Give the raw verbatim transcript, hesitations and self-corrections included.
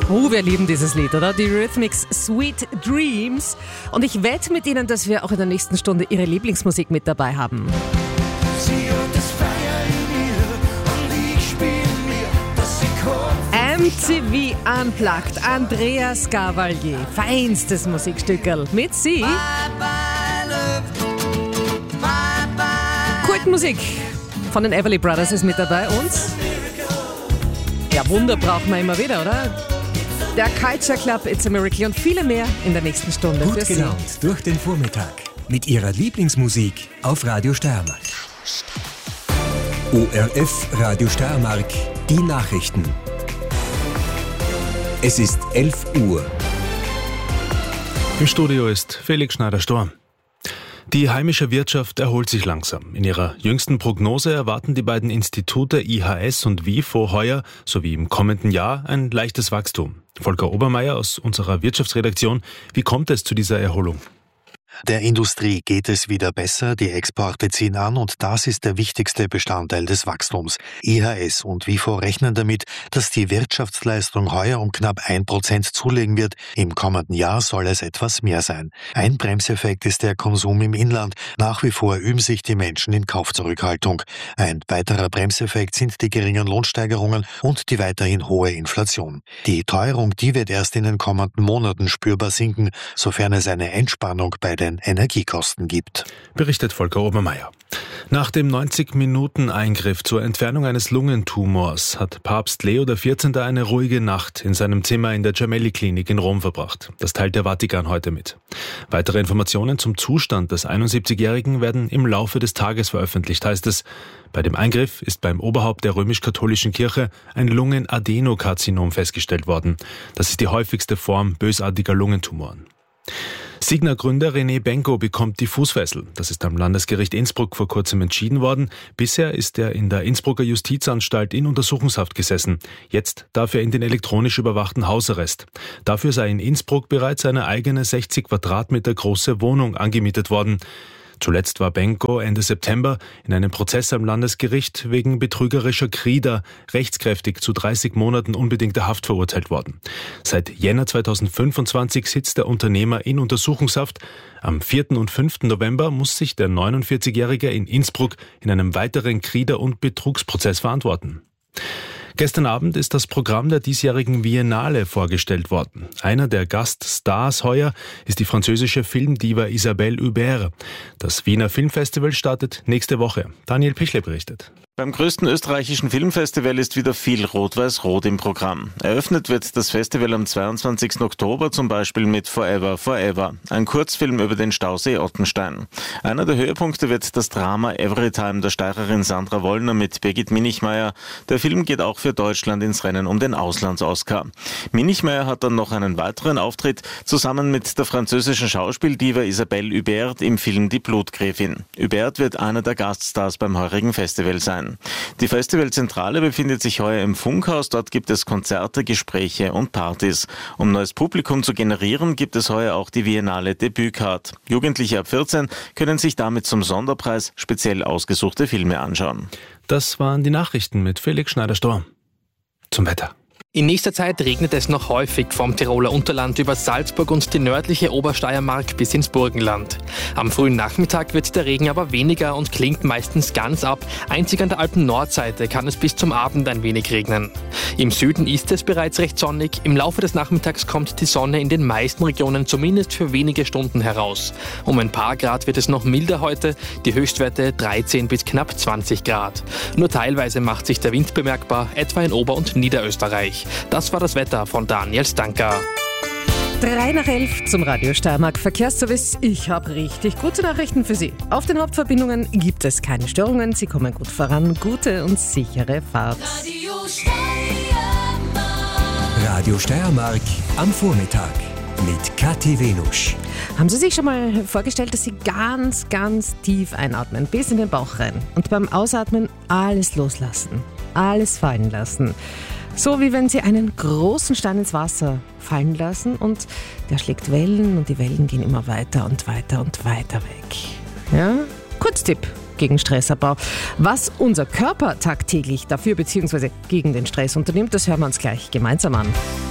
Oh, wir lieben dieses Lied, oder? Die Eurythmics Sweet Dreams. Und ich wette mit Ihnen, dass wir auch in der nächsten Stunde Ihre Lieblingsmusik mit dabei haben. Sie hört das Feuer in mir und ich spiel mir, dass sie kommt. M T V Unplugged, Andreas Gavalier, feinstes Musikstückerl mit Sie. Bye bye love, bye bye. Kultmusik von den Everly Brothers ist mit dabei und ja, Wunder brauchen wir immer wieder, oder? Der Culture Club, It's a Miracle und viele mehr in der nächsten Stunde. Gut für gelaunt Sie. durch den Vormittag mit Ihrer Lieblingsmusik auf Radio Steiermark. O R F Radio Steiermark, die Nachrichten. Es ist elf Uhr. Im Studio ist Felix Schneider-Storm. Die heimische Wirtschaft erholt sich langsam. In ihrer jüngsten Prognose erwarten die beiden Institute I H S und WIFO heuer sowie im kommenden Jahr ein leichtes Wachstum. Volker Obermeier aus unserer Wirtschaftsredaktion, wie kommt es zu dieser Erholung? Der Industrie geht es wieder besser, die Exporte ziehen an und das ist der wichtigste Bestandteil des Wachstums. I H S und WIFO rechnen damit, dass die Wirtschaftsleistung heuer um knapp ein Prozent zulegen wird. Im kommenden Jahr soll es etwas mehr sein. Ein Bremseffekt ist der Konsum im Inland. Nach wie vor üben sich die Menschen in Kaufzurückhaltung. Ein weiterer Bremseffekt sind die geringen Lohnsteigerungen und die weiterhin hohe Inflation. Die Teuerung, die wird erst in den kommenden Monaten spürbar sinken, sofern es eine Entspannung bei den Energiekosten gibt. Berichtet Volker Obermeier. Nach dem neunzig-Minuten-Eingriff zur Entfernung eines Lungentumors hat Papst Leo der vierzehnte eine ruhige Nacht in seinem Zimmer in der Gemelli-Klinik in Rom verbracht. Das teilt der Vatikan heute mit. Weitere Informationen zum Zustand des einundsiebzigjährigen werden im Laufe des Tages veröffentlicht, heißt es. Bei dem Eingriff ist beim Oberhaupt der römisch-katholischen Kirche ein Lungenadenokarzinom festgestellt worden. Das ist die häufigste Form bösartiger Lungentumoren. Signa-Gründer René Benko bekommt die Fußfessel. Das ist am Landesgericht Innsbruck vor kurzem entschieden worden. Bisher ist er in der Innsbrucker Justizanstalt in Untersuchungshaft gesessen. Jetzt darf er in den elektronisch überwachten Hausarrest. Dafür sei in Innsbruck bereits eine eigene sechzig Quadratmeter große Wohnung angemietet worden. Zuletzt war Benko Ende September in einem Prozess am Landesgericht wegen betrügerischer Krieder rechtskräftig zu dreißig Monaten unbedingter Haft verurteilt worden. Seit Jänner zweitausendfünfundzwanzig sitzt der Unternehmer in Untersuchungshaft. Am vierten und fünften November muss sich der neunundvierzigjährige in Innsbruck in einem weiteren Krieder- und Betrugsprozess verantworten. Gestern Abend ist das Programm der diesjährigen Biennale vorgestellt worden. Einer der Gaststars heuer ist die französische Filmdiva Isabelle Huppert. Das Wiener Filmfestival startet nächste Woche. Daniel Pichle berichtet. Beim größten österreichischen Filmfestival ist wieder viel Rot-Weiß-Rot im Programm. Eröffnet wird das Festival am zweiundzwanzigsten Oktober zum Beispiel mit Forever, Forever, ein Kurzfilm über den Stausee Ottenstein. Einer der Höhepunkte wird das Drama Everytime der Steirerin Sandra Wollner mit Birgit Minichmayr. Der Film geht auch für Deutschland ins Rennen um den Auslands-Oscar. Minichmayr hat dann noch einen weiteren Auftritt zusammen mit der französischen Schauspieldiva Isabelle Huppert im Film Die Blutgräfin. Huppert wird einer der Gaststars beim heurigen Festival sein. Die Festivalzentrale befindet sich heuer im Funkhaus. Dort gibt es Konzerte, Gespräche und Partys. Um neues Publikum zu generieren, gibt es heuer auch die Biennale Debütcard. Jugendliche ab vierzehn können sich damit zum Sonderpreis speziell ausgesuchte Filme anschauen. Das waren die Nachrichten mit Felix Schneider-Storm. Zum Wetter. In nächster Zeit regnet es noch häufig vom Tiroler Unterland über Salzburg und die nördliche Obersteiermark bis ins Burgenland. Am frühen Nachmittag wird der Regen aber weniger und klingt meistens ganz ab. Einzig an der Alpen-Nordseite kann es bis zum Abend ein wenig regnen. Im Süden ist es bereits recht sonnig. Im Laufe des Nachmittags kommt die Sonne in den meisten Regionen zumindest für wenige Stunden heraus. Um ein paar Grad wird es noch milder heute, die Höchstwerte dreizehn bis knapp zwanzig Grad. Nur teilweise macht sich der Wind bemerkbar, etwa in Ober- und Niederösterreich. Das war das Wetter von Daniel Stanker. Drei nach elf zum Radio Steiermark Verkehrsservice. Ich habe richtig gute Nachrichten für Sie. Auf den Hauptverbindungen gibt es keine Störungen. Sie kommen gut voran. Gute und sichere Fahrt. Radio Steiermark. Radio Steiermark am Vormittag mit Kathi Venusch. Haben Sie sich schon mal vorgestellt, dass Sie ganz, ganz tief einatmen, bis in den Bauch rein und beim Ausatmen alles loslassen, alles fallen lassen? So wie wenn Sie einen großen Stein ins Wasser fallen lassen und der schlägt Wellen und die Wellen gehen immer weiter und weiter und weiter weg. Ja? Kurztipp gegen Stressabbau. Was unser Körper tagtäglich dafür bzw. gegen den Stress unternimmt, das hören wir uns gleich gemeinsam an.